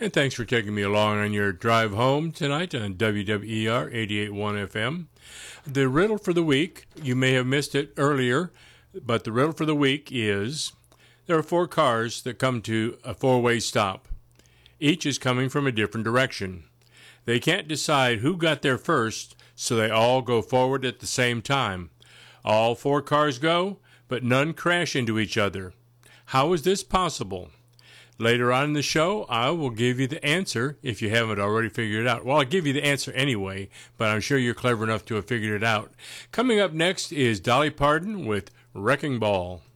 And thanks for taking me along on your drive home tonight on WWER 88.1 FM. The riddle for the week, you may have missed it earlier, but the riddle for the week is there are 4 cars that come to a 4-way stop. Each is coming from a different direction. They can't decide who got there first, so they all go forward at the same time. All 4 cars go, but none crash into each other. How is this possible? Later on in the show, I will give you the answer if you haven't already figured it out. Well, I'll give you the answer anyway, but I'm sure you're clever enough to have figured it out. Coming up next is Dolly Parton with Wrecking Ball.